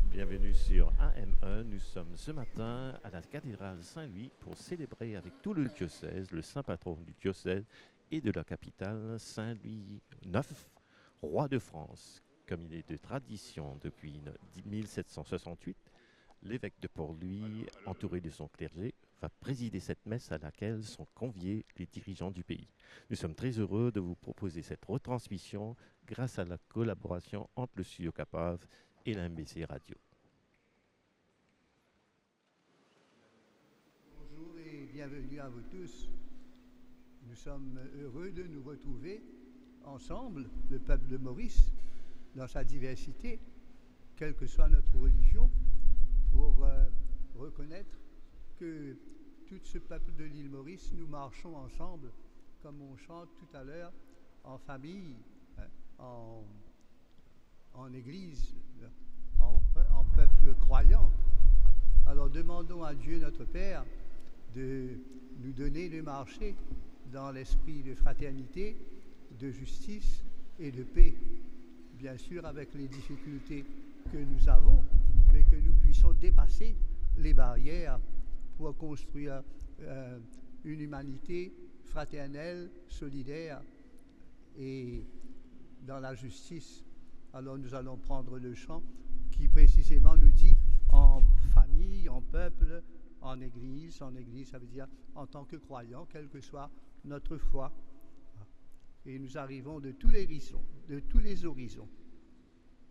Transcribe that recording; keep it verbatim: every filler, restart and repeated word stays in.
Bienvenue sur A M E. Nous sommes ce matin à la cathédrale Saint-Louis pour célébrer avec tout le diocèse le saint patron du diocèse et de la capitale, Saint-Louis neuf, roi de France. Comme il est de tradition depuis mille sept cent soixante-huit, l'évêque de Port-Louis, entouré de son clergé, va présider cette messe à laquelle sont conviés les dirigeants du pays. Nous sommes très heureux de vous proposer cette retransmission grâce à la collaboration entre le Studio Capave et la M B C Radio. Bonjour et bienvenue à vous tous. Nous sommes heureux de nous retrouver ensemble, le peuple de Maurice, dans sa diversité, quelle que soit notre religion, pour euh, reconnaître que tout ce peuple de l'île Maurice, nous marchons ensemble, comme on chante tout à l'heure, en famille, hein, en, en église, en, en peuple croyant. Alors demandons à Dieu notre Père de nous donner de marcher dans l'esprit de fraternité, de justice et de paix, bien sûr avec les difficultés que nous avons, mais que nous puissions dépasser les barrières pour construire euh, une humanité fraternelle, solidaire et dans la justice. Alors nous allons prendre le chant qui précisément nous dit en famille, en peuple, en église. En église, ça veut dire en tant que croyants, quelle que soit notre foi. Et nous arrivons de tous les horizons, de tous les horizons.